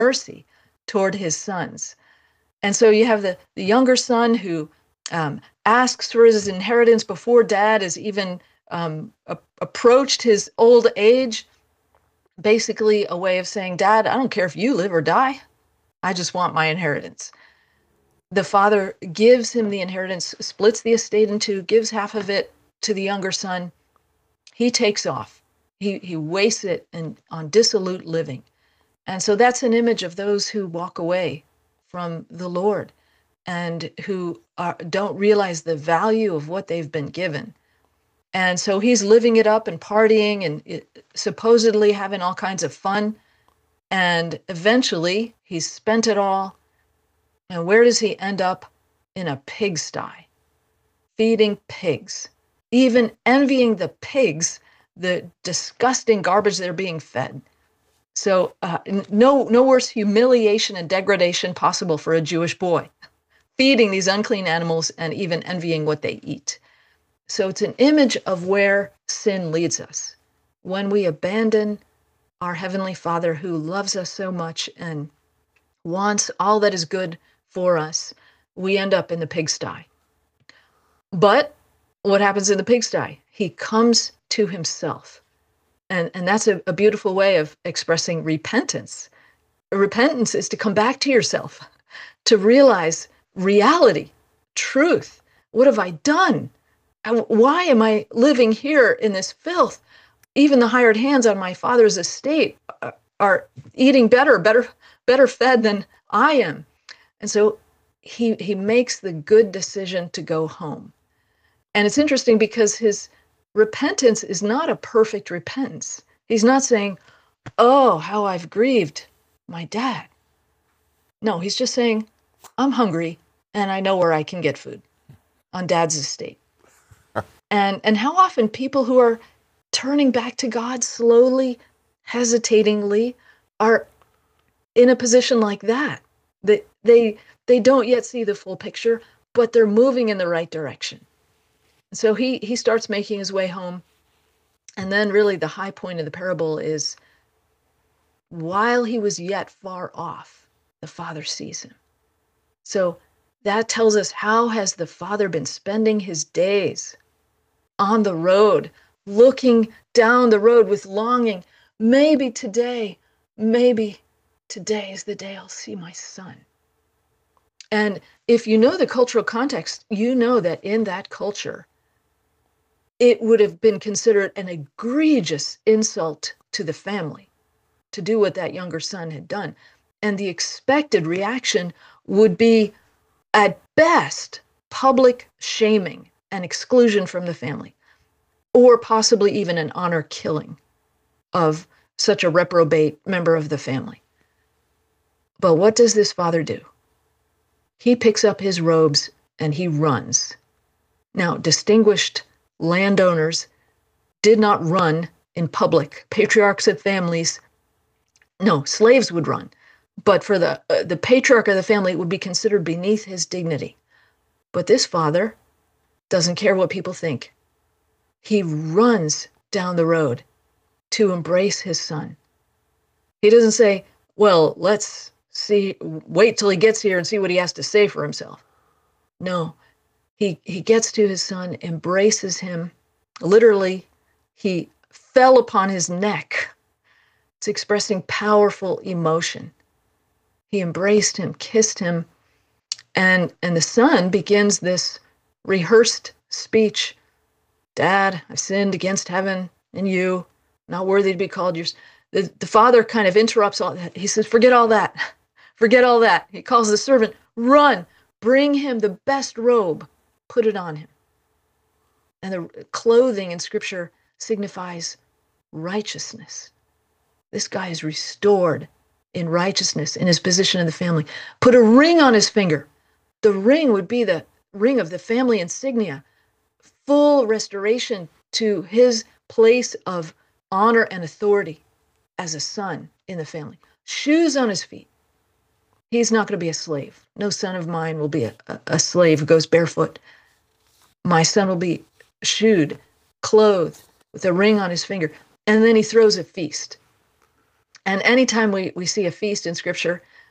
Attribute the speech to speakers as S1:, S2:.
S1: mercy toward his sons. And so you have the younger son who asks for his inheritance before dad has even approached his old age, basically a way of saying, Dad, I don't care if you live or die. I just want my inheritance. The father gives him the inheritance, splits the estate in two, gives half of it to the younger son. He takes off. He wastes it on dissolute living. And so that's an image of those who walk away from the Lord and who don't realize the value of what they've been given. And so he's living it up and partying and supposedly having all kinds of fun. And eventually he's spent it all. And where does he end up? In a pigsty, feeding pigs, even envying the pigs, the disgusting garbage they're being fed. So no worse humiliation and degradation possible for a Jewish boy, feeding these unclean animals and even envying what they eat. So it's an image of where sin leads us. When we abandon our Heavenly Father who loves us so much and wants all that is good for us, we end up in the pigsty. But what happens in the pigsty? He comes to himself. And that's a beautiful way of expressing repentance. Repentance is to come back to yourself, to realize reality, truth. What have I done? Why am I living here in this filth? Even the hired hands on my father's estate are eating better fed than I am. And so he makes the good decision to go home. And it's interesting because his repentance is not a perfect repentance. He's not saying, oh, how I've grieved my dad. No, he's just saying, I'm hungry and I know where I can get food on dad's estate. And how often people who are turning back to God slowly, hesitatingly, are in a position like that. They don't yet see the full picture, but they're moving in the right direction. So he starts making his way home. And then really the high point of the parable is while he was yet far off, the father sees him. So that tells us, how has the father been spending his days on the road, looking down the road with longing? Maybe today is the day I'll see my son. And if you know the cultural context, you know that in that culture, it would have been considered an egregious insult to the family to do what that younger son had done. And the expected reaction would be, at best, public shaming and exclusion from the family, or possibly even an honor killing of such a reprobate member of the family. But what does this father do? He picks up his robes and he runs. Now, distinguished landowners did not run in public. Patriarchs of families, no, slaves would run. But for the patriarch of the family, it would be considered beneath his dignity. But this father doesn't care what people think. He runs down the road to embrace his son. He doesn't say, well, let's wait till he gets here and see what he has to say for himself. No, he gets to his son, embraces him. Literally, he fell upon his neck. It's expressing powerful emotion. He embraced him, kissed him, and the son begins this rehearsed speech. Dad, I've sinned against heaven and you, not worthy to be called yours. The father kind of interrupts all that. He says, forget all that. Forget all that. He calls the servant, run, bring him the best robe, put it on him. And the clothing in Scripture signifies righteousness. This guy is restored in righteousness in his position in the family. Put a ring on his finger. The ring would be the ring of the family insignia. Full restoration to his place of honor and authority as a son in the family. Shoes on his feet. He's not going to be a slave. No son of mine will be a slave who goes barefoot. My son will be shoed, clothed, with a ring on his finger. And then he throws a feast. And anytime we see a feast in scripture,